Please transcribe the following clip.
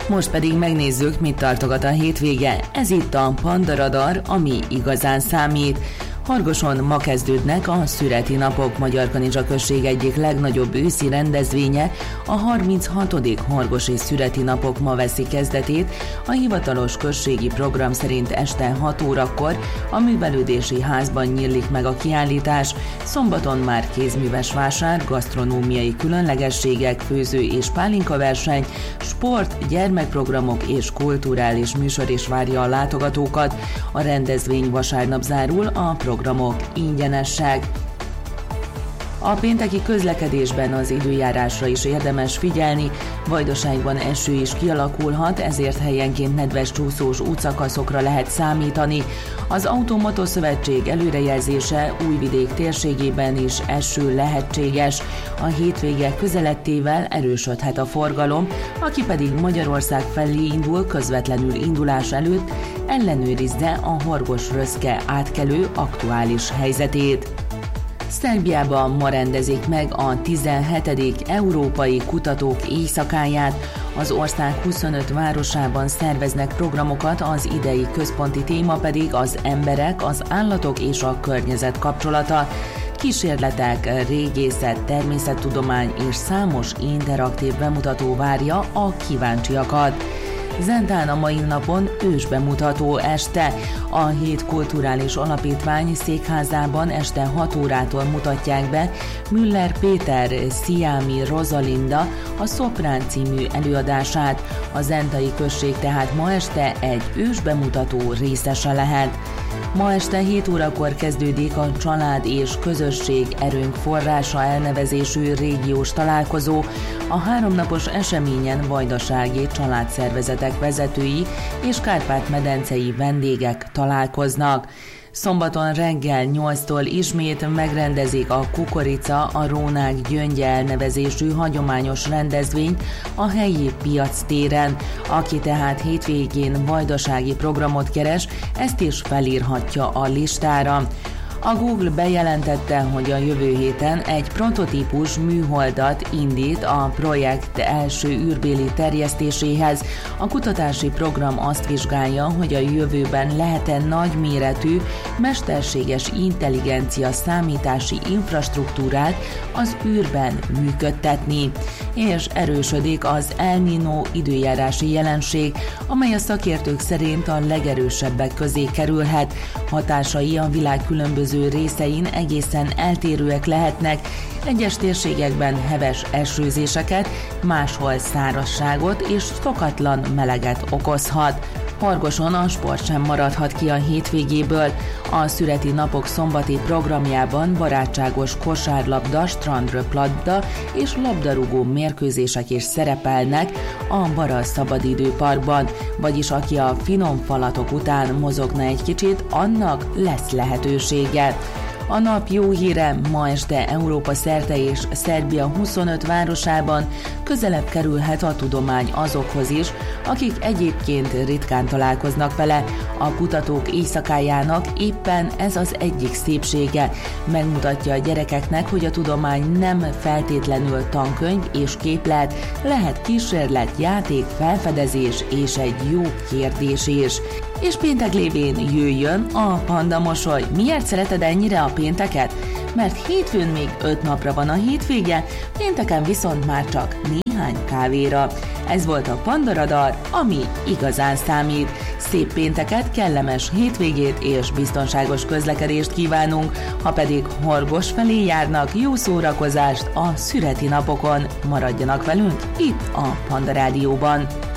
Most pedig megnézzük, mit tartogat a hétvége. Ez itt a Panda Radar, ami igazán számít. Horgoson ma kezdődnek a Szüreti Napok, Magyarkanizsa község egyik legnagyobb őszi rendezvénye, a 36. Horgosi Szüreti Napok ma veszi kezdetét, a hivatalos községi program szerint este 6 órakor a művelődési házban nyílik meg a kiállítás, szombaton már kézműves vásár, gasztronómiai különlegességek, főző és pálinkaverseny, sport, gyermekprogramok és kulturális műsor is várja a látogatókat. A rendezvény vasárnap zárul, a programok ingyenesek. A pénteki közlekedésben az időjárásra is érdemes figyelni, Vajdaságban eső is kialakulhat, ezért helyenként nedves csúszós útszakaszokra lehet számítani. Az Auto-Moto Szövetség előrejelzése Újvidék térségében is eső lehetséges. A hétvége közeledtével erősödhet a forgalom, aki pedig Magyarország felé indul, közvetlenül indulás előtt ellenőrizze a Horgos-Röszke átkelő aktuális helyzetét. Szerbiában ma rendezik meg a 17. Európai Kutatók Éjszakáját. Az ország 25 városában szerveznek programokat, az idei központi téma pedig az emberek, az állatok és a környezet kapcsolata. Kísérletek, régészet, természettudomány és számos interaktív bemutató várja a kíváncsiakat. Zentán a mai napon ősbemutató este. A Hét Kulturális Alapítvány székházában este 6 órától mutatják be Müller Péter Sziámi Rosalinda a Szoprán című előadását. A zentai község tehát ma este egy ősbemutató részese lehet. Ma este 7 órakor kezdődik a Család és Közösség Erőnk Forrása elnevezésű régiós találkozó. A 3 napos eseményen vajdasági családszervezetek vezetői és Kárpát-medencei vendégek találkoznak. Szombaton reggel 8-tól ismét megrendezik a Kukorica a Rónák Gyöngye elnevezésű hagyományos rendezvényt a helyi piac téren. Aki tehát hétvégén vajdasági programot keres, ezt is felírhatja a listára. A Google bejelentette, hogy a jövő héten egy prototípus műholdat indít a projekt első űrbéli terjesztéséhez. A kutatási program azt vizsgálja, hogy a jövőben lehet-e nagyméretű, mesterséges intelligencia számítási infrastruktúrát az űrben működtetni. És erősödik az El Niño időjárási jelenség, amely a szakértők szerint a legerősebbek közé kerülhet. Hatásai a világ különböző részein egészen eltérőek lehetnek, egyes térségekben heves esőzéseket, máshol szárazságot és szokatlan meleget okozhat. Horgoson a sport sem maradhat ki a hétvégéből. A Szüreti Napok szombati programjában barátságos kosárlabda, strandröplabda és labdarúgó mérkőzések is szerepelnek a Bara Szabadidőparkban, vagyis aki a finom falatok után mozogna egy kicsit, annak lesz lehetősége. A nap jó híre: ma este Európa szerte és Szerbia 25 városában közelebb kerülhet a tudomány azokhoz is, akik egyébként ritkán találkoznak vele. A Kutatók Éjszakájának éppen ez az egyik szépsége. Megmutatja a gyerekeknek, hogy a tudomány nem feltétlenül tankönyv és képlet, lehet kísérlet, játék, felfedezés és egy jó kérdés is. És péntek lévén jöjjön a Panda Mosoly. Miért szereted ennyire a pénteket? Mert hétfőn még 5 napra van a hétvége, pénteken viszont már csak néhány kávéra. Ez volt a Panda Radar, ami igazán számít. Szép pénteket, kellemes hétvégét és biztonságos közlekedést kívánunk, ha pedig Horgos felé járnak, jó szórakozást a Szüreti Napokon. Maradjanak velünk itt a Panda Rádióban.